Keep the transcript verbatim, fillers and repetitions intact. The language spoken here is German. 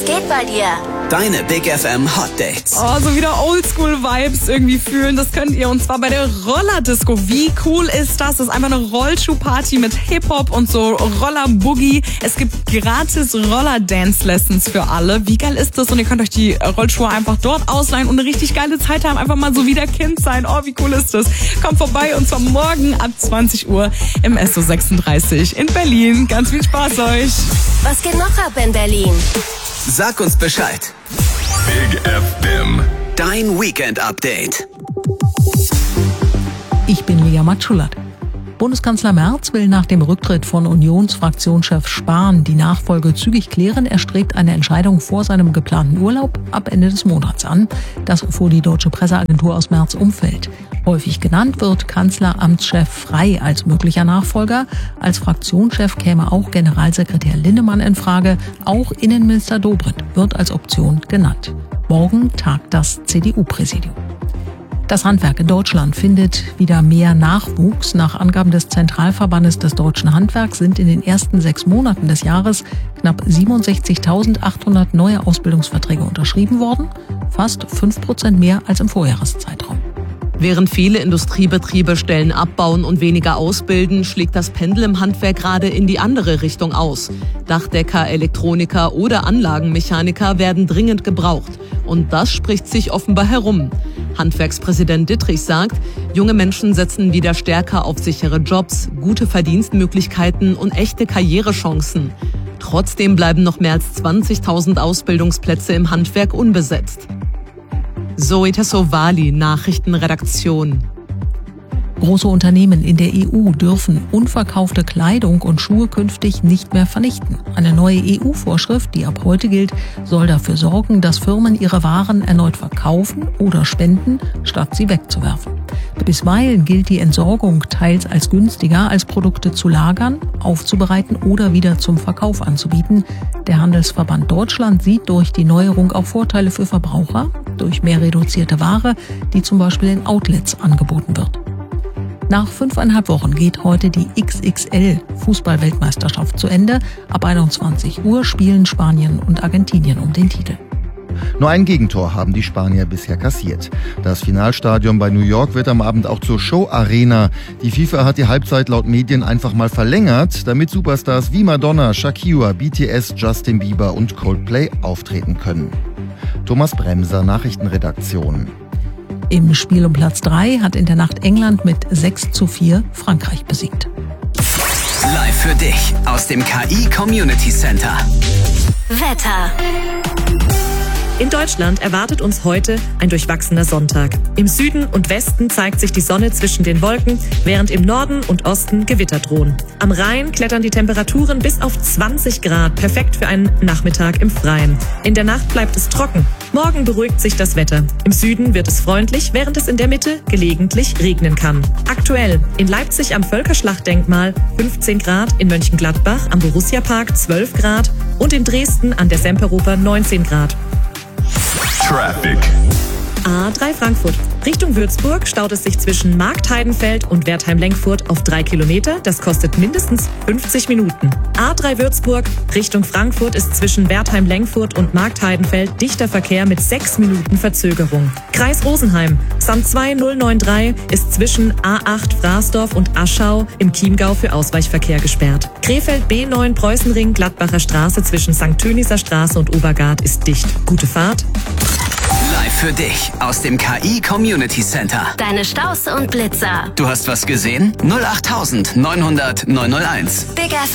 geht bei dir? Deine Big F M Hot Dates. Oh, so wieder Oldschool-Vibes irgendwie fühlen. Das könnt ihr. Und zwar bei der Roller-Disco. Wie cool ist das? Das ist einfach eine Rollschuh-Party mit Hip-Hop und so Roller-Boogie. Es gibt gratis Roller-Dance-Lessons für alle. Wie geil ist das? Und ihr könnt euch die Rollschuhe einfach dort ausleihen und eine richtig geile Zeit haben. Einfach mal so wieder Kind sein. Oh, wie cool ist das? Kommt vorbei und zwar morgen ab zwanzig Uhr im S O sechsunddreißig in Berlin. Ganz viel Spaß euch. Was geht noch ab in Berlin? Sag uns Bescheid. Big F M. Dein Weekend-Update. Ich bin Lea Matschulat. Bundeskanzler Merz will nach dem Rücktritt von Unionsfraktionschef Spahn die Nachfolge zügig klären. Er strebt eine Entscheidung vor seinem geplanten Urlaub ab Ende des Monats an. Das fuhr die deutsche Presseagentur aus Merz Umfeld. Häufig genannt wird Kanzleramtschef Frey als möglicher Nachfolger. Als Fraktionschef käme auch Generalsekretär Linnemann in Frage. Auch Innenminister Dobrindt wird als Option genannt. Morgen tagt das C D U-Präsidium. Das Handwerk in Deutschland findet wieder mehr Nachwuchs. Nach Angaben des Zentralverbandes des deutschen Handwerks sind in den ersten sechs Monaten des Jahres knapp siebenundsechzigtausendachthundert neue Ausbildungsverträge unterschrieben worden. Fast fünf Prozent mehr als im Vorjahreszeitraum. Während viele Industriebetriebe Stellen abbauen und weniger ausbilden, schlägt das Pendel im Handwerk gerade in die andere Richtung aus. Dachdecker, Elektroniker oder Anlagenmechaniker werden dringend gebraucht. Und das spricht sich offenbar herum. Handwerkspräsident Dittrich sagt, junge Menschen setzen wieder stärker auf sichere Jobs, gute Verdienstmöglichkeiten und echte Karrierechancen. Trotzdem bleiben noch mehr als zwanzigtausend Ausbildungsplätze im Handwerk unbesetzt. Zoe Tassovali, Nachrichtenredaktion. Große Unternehmen in der E U dürfen unverkaufte Kleidung und Schuhe künftig nicht mehr vernichten. Eine neue E U-Vorschrift, die ab heute gilt, soll dafür sorgen, dass Firmen ihre Waren erneut verkaufen oder spenden, statt sie wegzuwerfen. Bisweilen gilt die Entsorgung teils als günstiger, als Produkte zu lagern, aufzubereiten oder wieder zum Verkauf anzubieten. Der Handelsverband Deutschland sieht durch die Neuerung auch Vorteile für Verbraucher, durch mehr reduzierte Ware, die zum Beispiel in Outlets angeboten wird. Nach fünfeinhalb Wochen geht heute die X X L-Fußball-Weltmeisterschaft zu Ende. Ab einundzwanzig Uhr spielen Spanien und Argentinien um den Titel. Nur ein Gegentor haben die Spanier bisher kassiert. Das Finalstadion bei New York wird am Abend auch zur Show-Arena. Die FIFA hat die Halbzeit laut Medien einfach mal verlängert, damit Superstars wie Madonna, Shakira, B T S, Justin Bieber und Coldplay auftreten können. Thomas Bremser, Nachrichtenredaktion. Im Spiel um Platz drei hat in der Nacht England mit sechs zu vier Frankreich besiegt. Live für dich aus dem K I Community Center. Wetter. In Deutschland erwartet uns heute ein durchwachsener Sonntag. Im Süden und Westen zeigt sich die Sonne zwischen den Wolken, während im Norden und Osten Gewitter drohen. Am Rhein klettern die Temperaturen bis auf zwanzig Grad, perfekt für einen Nachmittag im Freien. In der Nacht bleibt es trocken. Morgen beruhigt sich das Wetter. Im Süden wird es freundlich, während es in der Mitte gelegentlich regnen kann. Aktuell in Leipzig am Völkerschlachtdenkmal fünfzehn Grad, in Mönchengladbach am Borussia-Park zwölf Grad und in Dresden an der Semperoper neunzehn Grad. Traffic. A drei Frankfurt. Richtung Würzburg staut es sich zwischen Marktheidenfeld und Wertheim-Lenkfurt auf drei Kilometer. Das kostet mindestens fünfzig Minuten. A drei Würzburg Richtung Frankfurt ist zwischen Wertheim-Lenkfurt und Marktheidenfeld dichter Verkehr mit sechs Minuten Verzögerung. Kreis Rosenheim. SAM zwei null neun drei ist zwischen A acht Fraßdorf und Aschau im Chiemgau für Ausweichverkehr gesperrt. Krefeld B neun Preußenring Gladbacher Straße zwischen Sankt Töniser Straße und Obergard ist dicht. Gute Fahrt. Live für dich aus dem K I Community Center. Deine Staus und Blitzer. Du hast was gesehen? null acht neunhundert neunhunderteins. Big F